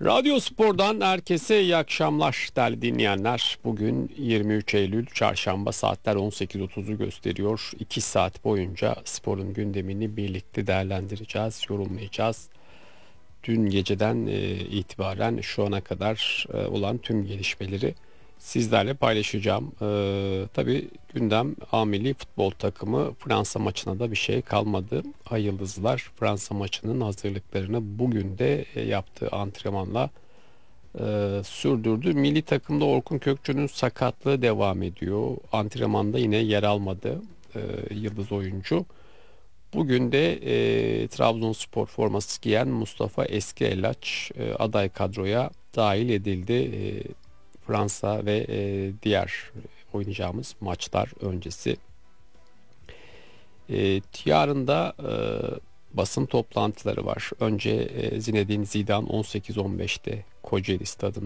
Radyo Spor'dan herkese iyi akşamlar değerli dinleyenler. Bugün 23 Eylül Çarşamba, saatler 18.30'u gösteriyor. 2 saat boyunca sporun gündemini birlikte değerlendireceğiz, yorumlayacağız. Dün geceden itibaren şu ana kadar olan tüm gelişmeleri sizlerle paylaşacağım. Tabii gündem A milli futbol takımı, Fransa maçına da bir şey kalmadı. Ay Yıldızlar Fransa maçının hazırlıklarını bugün de yaptığı antrenmanla sürdürdü. Milli takımda Orkun Kökçü'nün sakatlığı devam ediyor. Antrenmanda yine yer almadı yıldız oyuncu. Bugün de Trabzonspor forması giyen Mustafa Eskiellaç aday kadroya dahil edildi. Fransa ve diğer oynayacağımız maçlar öncesi. Yarın da basın toplantıları var. Önce Zinedine Zidane 18-15'te Kocaeli Stadı'nda